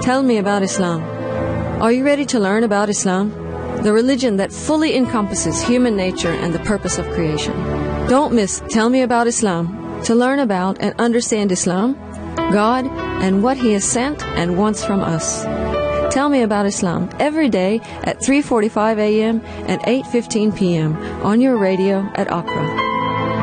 Tell Me About Islam. Are you ready to learn about Islam? The religion that fully encompasses human nature and the purpose of creation. Don't miss Tell Me About Islam to learn about and understand Islam, God, and what He has sent and wants from us. Tell Me About Islam every day at 3:45 a.m. and 8:15 p.m. on your radio at Accra.